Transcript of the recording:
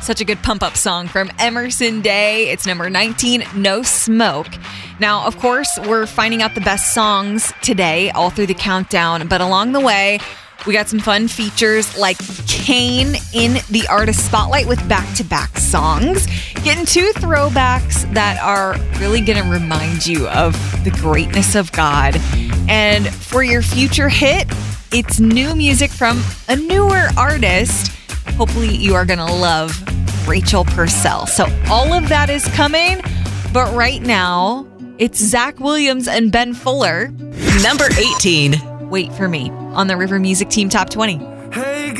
Such a good pump-up song from Emerson Day. It's number 19, No Smoke. Now, of course, we're finding out the best songs today all through the countdown, but along the way, we got some fun features like Kane in the Artist Spotlight with back-to-back songs. Getting 2 throwbacks that are really going to remind you of the greatness of God. And for your future hit, it's new music from a newer artist. Hopefully you are going to love Rachel Purcell. So all of that is coming, but right now, it's Zach Williams and Ben Fuller. Number 18. Wait for Me on the River Music Team Top 20.